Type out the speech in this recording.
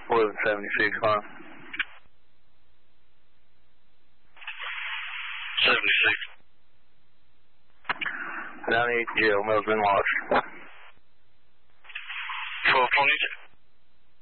1176, huh? 76. 98 jail, mail's been lost. 1222.